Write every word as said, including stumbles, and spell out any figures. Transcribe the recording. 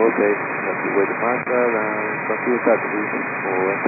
okay, taxiway to Mazda, and continue taxi, or